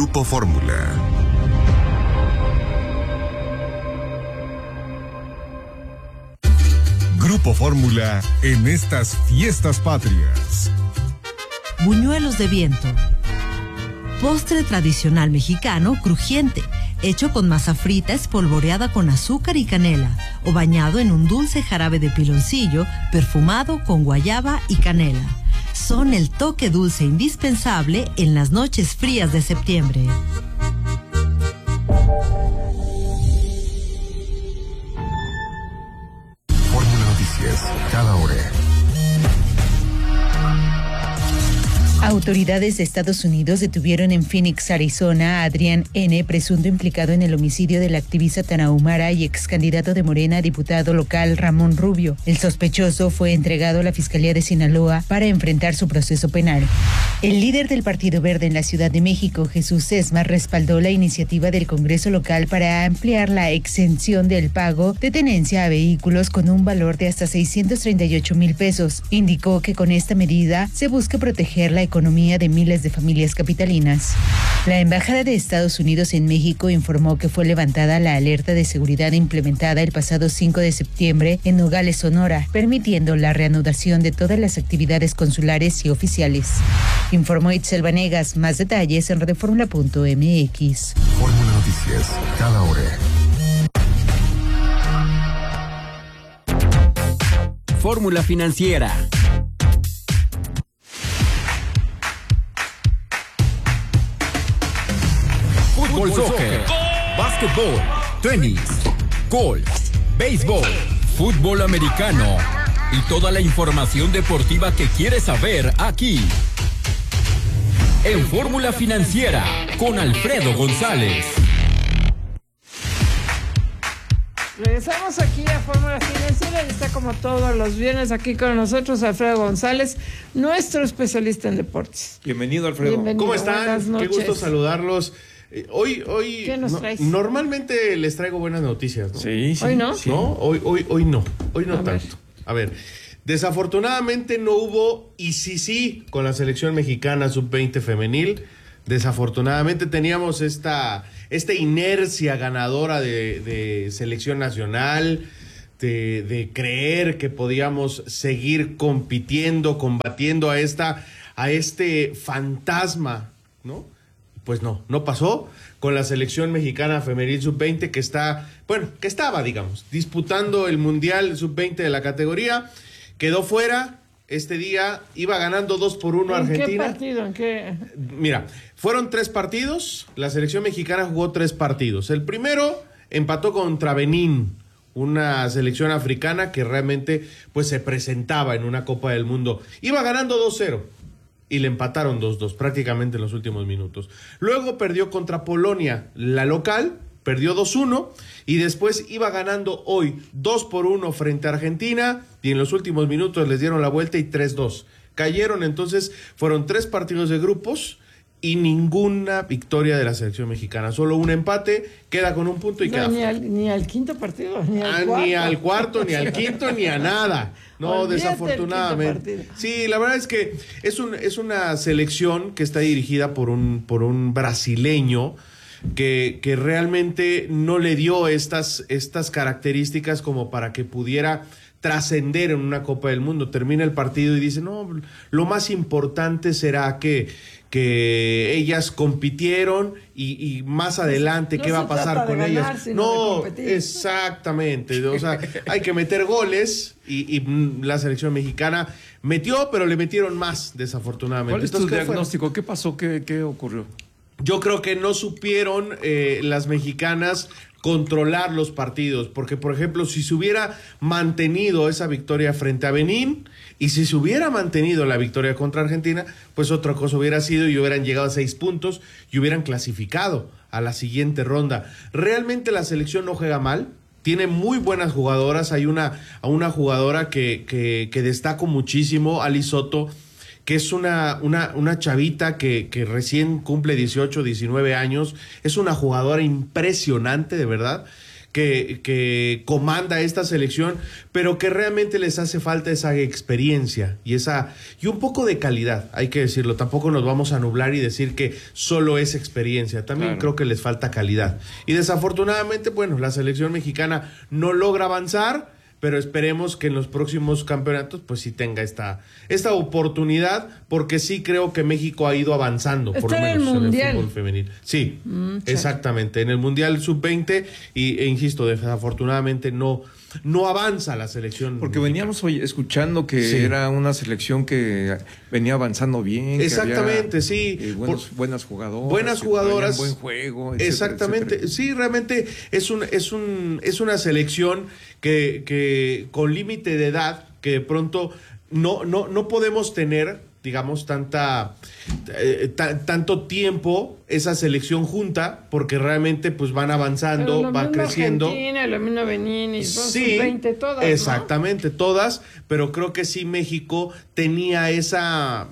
Grupo Fórmula. Grupo Fórmula en estas fiestas patrias. Buñuelos de viento. Postre tradicional mexicano crujiente, hecho con masa frita espolvoreada con azúcar y canela, o bañado en un dulce jarabe de piloncillo perfumado con guayaba y canela. Son el toque dulce indispensable en las noches frías de septiembre. Fórmula Noticias, cada hora. Autoridades de Estados Unidos detuvieron en Phoenix, Arizona, a Adrián N., presunto implicado en el homicidio de la activista Tarahumara y ex candidato de Morena a diputado local Ramón Rubio. El sospechoso fue entregado a la Fiscalía de Sinaloa para enfrentar su proceso penal. El líder del Partido Verde en la Ciudad de México, Jesús Sesma, respaldó la iniciativa del Congreso local para ampliar la exención del pago de tenencia a vehículos con un valor de hasta 638,000 pesos. Indicó que con esta medida se busca proteger la economía de miles de familias capitalinas. La Embajada de Estados Unidos en México informó que fue levantada la alerta de seguridad implementada el pasado 5 de septiembre en Nogales, Sonora, permitiendo la reanudación de todas las actividades consulares y oficiales. Informó Itzel Vanegas. Más detalles en radioformula.mx. Fórmula Noticias, cada hora. Fórmula Financiera. Fútbol, soccer, básquetbol, tenis, golf, béisbol, fútbol americano y toda la información deportiva que quieres saber aquí. En Fórmula Financiera, con Alfredo González. Regresamos aquí a Fórmula Financiera y está como todos los viernes aquí con nosotros Alfredo González, nuestro especialista en deportes. Bienvenido, Alfredo. Bienvenido. ¿Cómo están? Qué gusto saludarlos. Hoy ¿qué nos traes? Normalmente les traigo buenas noticias, ¿no? Sí. ¿Hoy no? Sí. ¿No? Hoy no. Hoy no tanto. A ver, desafortunadamente no hubo y sí con la selección mexicana sub-20 femenil. Desafortunadamente teníamos esta inercia ganadora de selección nacional, de creer que podíamos seguir compitiendo, combatiendo a este fantasma, ¿no? Pues no pasó con la selección mexicana femenil sub-20 que estaba, digamos, disputando el Mundial sub-20 de la categoría, quedó fuera. Este día iba ganando 2-1 Argentina. ¿En qué partido? ¿En qué? Mira, fueron 3 partidos, la selección mexicana jugó 3 partidos. El primero empató contra Benín, una selección africana que realmente pues se presentaba en una Copa del Mundo. Iba ganando 2-0. Y le empataron 2-2 prácticamente en los últimos minutos. Luego perdió contra Polonia, la local, perdió 2-1 y después iba ganando hoy 2-1 frente a Argentina y en los últimos minutos les dieron la vuelta y 3-2. Cayeron, entonces fueron 3 partidos de grupos y ninguna victoria de la selección mexicana. Solo un empate, queda con 1 punto y queda. Ni al quinto partido, ni al cuarto, ni al quinto, ni a nada. No, desafortunadamente. Sí, la verdad es que es una selección que está dirigida por un brasileño que realmente no le dio estas características como para que pudiera trascender en una Copa del Mundo. Termina el partido y dice, no, lo más importante será que ellas compitieron y más adelante qué va a pasar con ellas. No, exactamente. O sea, hay que meter goles y la selección mexicana metió, pero le metieron más, desafortunadamente. ¿Cuál es tu diagnóstico? ¿Qué pasó? ¿Qué ocurrió? Yo creo que no supieron las mexicanas controlar los partidos, porque por ejemplo si se hubiera mantenido esa victoria frente a Benín y si se hubiera mantenido la victoria contra Argentina, pues otra cosa hubiera sido y hubieran llegado a 6 puntos y hubieran clasificado a la siguiente ronda. Realmente la selección no juega mal, tiene muy buenas jugadoras. Hay una jugadora que destaco muchísimo, Ali Soto, que es una chavita que recién cumple 18, 19 años, es una jugadora impresionante, de verdad, que comanda esta selección, pero que realmente les hace falta esa experiencia y un poco de calidad, hay que decirlo. Tampoco nos vamos a nublar y decir que solo es experiencia, también creo que les falta calidad. Y desafortunadamente, bueno, la selección mexicana no logra avanzar, pero esperemos que en los próximos campeonatos pues sí tenga esta oportunidad, porque sí creo que México ha ido avanzando, por lo menos en el fútbol femenil. Sí, exactamente, en el Mundial Sub-20 e insisto, desafortunadamente no avanza la selección. Porque mexicana. veníamos hoy escuchando que era una selección que venía avanzando bien. Exactamente, que había, buenas jugadoras. Buenas jugadoras. Buen juego. Etcétera, exactamente, etcétera. Sí, realmente es una selección que con límite de edad, que de pronto no podemos tener, digamos, tanto tiempo esa selección junta, porque realmente pues van avanzando, van creciendo. Argentina, lo mismo Benín, sí, 20 todas, exactamente, ¿no? Todas, pero creo que sí México tenía esa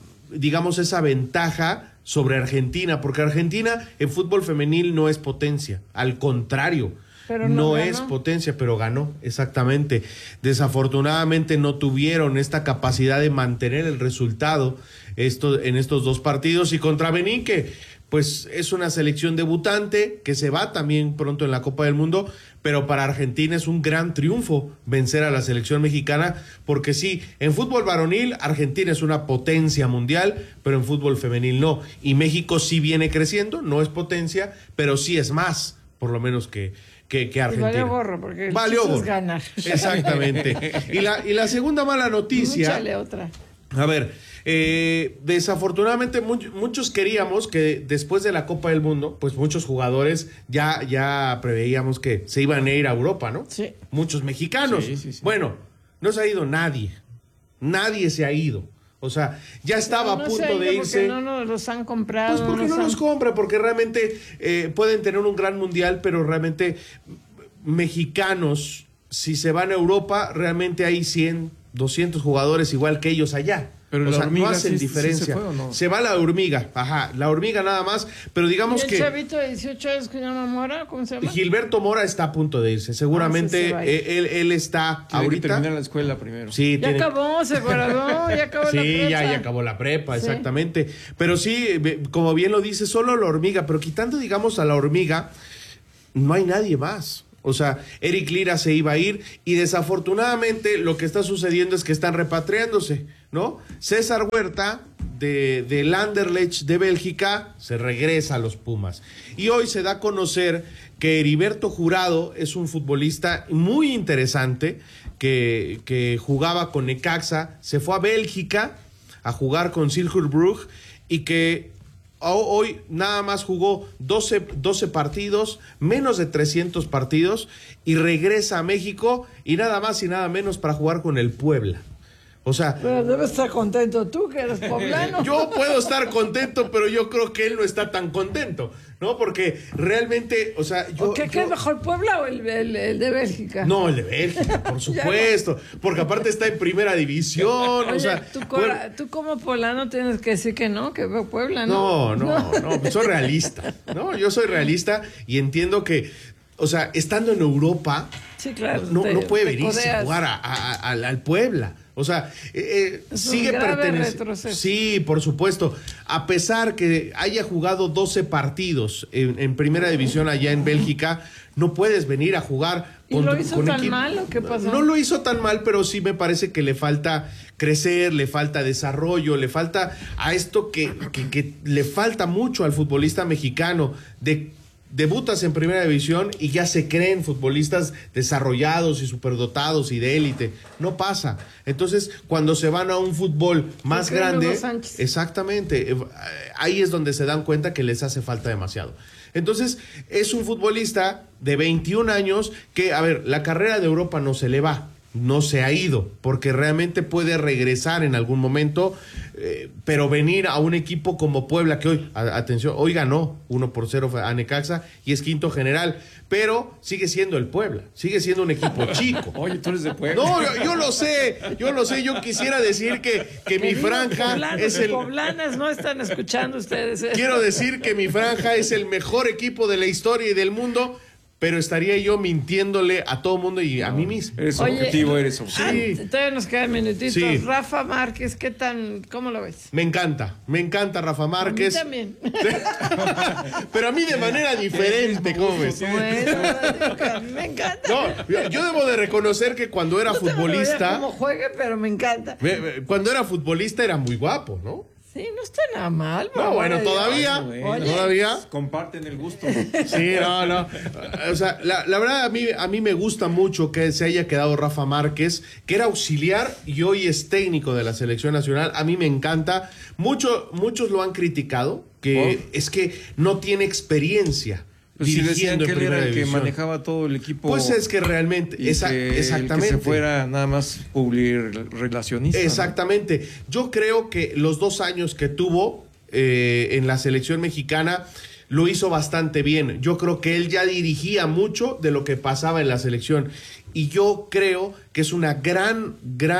ventaja sobre Argentina, porque Argentina en fútbol femenil no es potencia, al contrario. Pero no es potencia, pero ganó, exactamente. Desafortunadamente no tuvieron esta capacidad de mantener el resultado en estos dos partidos, y contra Benín, que pues es una selección debutante que se va también pronto en la Copa del Mundo, pero para Argentina es un gran triunfo vencer a la selección mexicana, porque sí, en fútbol varonil Argentina es una potencia mundial, pero en fútbol femenil no, y México sí viene creciendo, no es potencia, pero sí es más, por lo menos que Argentina. Y valió gorro, porque el chiste es ganar. Exactamente. Y la segunda mala noticia. Échale otra. A ver, desafortunadamente muchos queríamos que después de la Copa del Mundo, pues muchos jugadores ya preveíamos que se iban a ir a Europa, ¿no? Sí. Muchos mexicanos. Sí. Bueno, no se ha ido nadie. Nadie se ha ido. O sea, ya estaba a punto de irse. ¿Por qué no los han comprado? Pues porque no los compra, porque realmente pueden tener un gran mundial, pero realmente mexicanos, si se van a Europa, realmente hay 100, 200 jugadores igual que ellos allá. Pero o la sea, hormiga no hacen sí diferencia. ¿se fue o no? Se va la hormiga, la hormiga nada más, pero digamos ¿Y el chavito de 18 años que se llama Mora? ¿Cómo se llama? Gilberto Mora está a punto de irse, seguramente él está Tiene ahorita. que terminar la escuela primero. Sí, acabó, se graduó, ya acabó la prepa. Sí, ya acabó la prepa, exactamente. Pero sí, como bien lo dice, solo la hormiga, pero quitando, digamos, a la hormiga, no hay nadie más. O sea, Eric Lira se iba a ir y desafortunadamente lo que está sucediendo es que están repatriándose, ¿no? César Huerta del Anderlecht de Bélgica se regresa a los Pumas. Y hoy se da a conocer que Heriberto Jurado es un futbolista muy interesante que jugaba con Necaxa, se fue a Bélgica a jugar con Silkeborg y que hoy nada más jugó 12 partidos, menos de 300 partidos, y regresa a México y nada más y nada menos para jugar con el Puebla. O sea, pero debes estar contento tú, que eres poblano. Yo puedo estar contento, pero yo creo que él no está tan contento, ¿no? Porque realmente, o sea, ¿Qué es mejor, Puebla o el de Bélgica? No, el de Bélgica, por supuesto, porque aparte está en primera división. Oye, o sea, tú como poblano tienes que decir que no, que veo Puebla, ¿no? No, pues soy realista, ¿no? Yo soy realista y entiendo que, o sea, estando en Europa, sí, claro, no puede venirse a jugar al Puebla. O sea, sigue perteneciendo. Sí, por supuesto. A pesar que haya jugado 12 partidos en primera división allá en Bélgica, no puedes venir a jugar con ¿Y lo hizo tan mal o qué pasó? No lo hizo tan mal, pero sí me parece que le falta crecer, le falta desarrollo, le falta a esto que le falta mucho al futbolista mexicano debutas en primera división y ya se creen futbolistas desarrollados y superdotados y de élite. No pasa. Entonces, cuando se van a un fútbol más grande, exactamente, ahí es donde se dan cuenta que les hace falta demasiado. Entonces, es un futbolista de 21 años que, a ver, la carrera de Europa no se le va. No se ha ido, porque realmente puede regresar en algún momento, pero venir a un equipo como Puebla, que hoy, atención, hoy ganó 1-0 a Necaxa y es quinto general, pero sigue siendo el Puebla, sigue siendo un equipo chico. Oye, tú eres de Puebla. No, yo lo sé, yo quisiera decir que mi franja es el... Poblanas no están escuchando ustedes. Quiero decir que mi franja es el mejor equipo de la historia y del mundo, pero estaría yo mintiéndole a todo mundo y a mí mismo. Eres objetivo, eres objetivo. Sí. Todavía nos quedan minutitos. Sí. Rafa Márquez, ¿cómo lo ves? Me encanta Rafa Márquez. A mí también. Pero a mí de manera diferente, ¿cómo ves? Bueno, a mí me encanta. No, yo debo de reconocer que cuando era No tengo idea futbolista, cómo juegue, pero me encanta. cuando era futbolista era muy guapo, ¿no? Sí, no está nada mal. No, bueno, todavía, todavía. Comparten el gusto. Sí, no. O sea, la verdad a mí me gusta mucho que se haya quedado Rafa Márquez, que era auxiliar y hoy es técnico de la selección nacional. A mí me encanta. Muchos lo han criticado, que es que no tiene experiencia. Pues si decían dirigiendo que en él era primera el que división. manejaba todo el equipo. Pues es que realmente, y exactamente. Que se fuera nada más relacionista. Exactamente. ¿No? Yo creo que los 2 años que tuvo en la selección mexicana lo hizo bastante bien. Yo creo que él ya dirigía mucho de lo que pasaba en la selección. Y yo creo que es una gran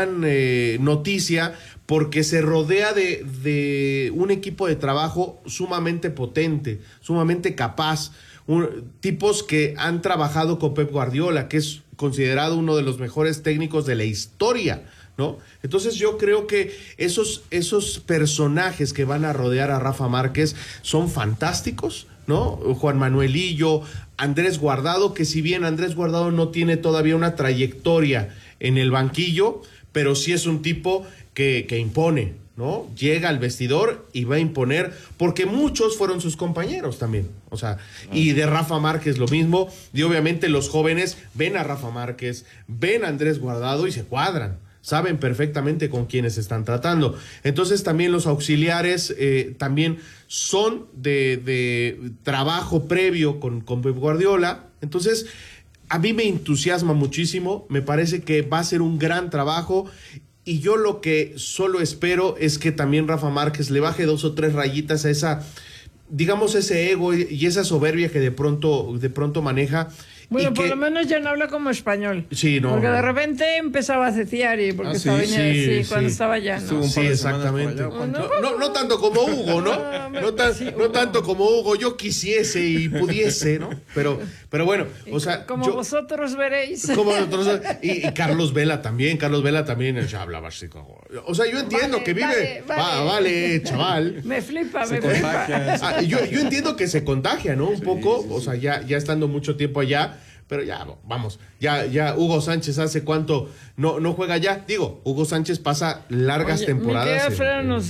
noticia porque se rodea de un equipo de trabajo sumamente potente, sumamente capaz. Tipos que han trabajado con Pep Guardiola, que es considerado uno de los mejores técnicos de la historia, ¿no? Entonces yo creo que esos personajes que van a rodear a Rafa Márquez son fantásticos, ¿no? Juan Manuelillo, Andrés Guardado, que si bien Andrés Guardado no tiene todavía una trayectoria en el banquillo, pero sí es un tipo que impone, ¿no? Llega al vestidor y va a imponer, porque muchos fueron sus compañeros también, o sea, y de Rafa Márquez lo mismo, y obviamente los jóvenes ven a Rafa Márquez, ven a Andrés Guardado y se cuadran, saben perfectamente con quiénes están tratando. Entonces también los auxiliares también son de trabajo previo con Pep Guardiola. Entonces a mí me entusiasma muchísimo, me parece que va a ser un gran trabajo. Y yo lo que solo espero es que también Rafa Márquez le baje 2 o 3 rayitas a esa, digamos, ese ego y esa soberbia que de pronto maneja. Bueno, y por que, lo menos ya no habla como español. Sí, no. Porque de repente empezaba a cecear y porque estaba cuando estaba allá, ¿no? Sí, exactamente. No tanto como Hugo, ¿no? No tanto como Hugo. Yo quisiese y pudiese, ¿no? Pero bueno, o sea. Como vosotros veréis. Como nosotros, y Carlos Vela también ya hablaba así como. O sea, yo entiendo que vive. Vale, chaval. Me flipa. Yo entiendo que se contagia, ¿no? Un poco, o sea, ya estando mucho tiempo allá. Pero ya, vamos, ya Hugo Sánchez hace cuánto no juega ya. Digo, Hugo Sánchez pasa largas temporadas.